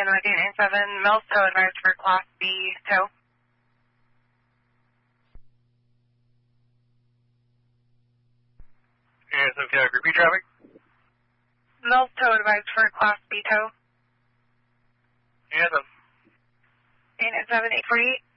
in with you, 97, Mills Tow advised for Class B tow. And so, can I repeat traffic? Mills Tow advised for Class B tow. And 89848.